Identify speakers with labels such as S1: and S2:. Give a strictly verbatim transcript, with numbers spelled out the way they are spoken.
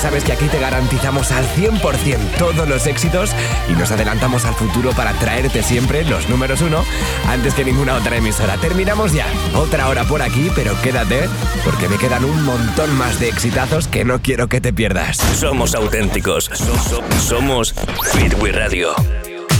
S1: sabes que aquí te garantizamos al cien por ciento todos los éxitos y nos adelantamos al futuro para traerte siempre los números uno antes que ninguna otra emisora. Terminamos ya. Otra hora por aquí, pero quédate porque me quedan un montón más de exitazos que no quiero que te pierdas.
S2: Somos auténticos. So- so- somos Hit We Radio.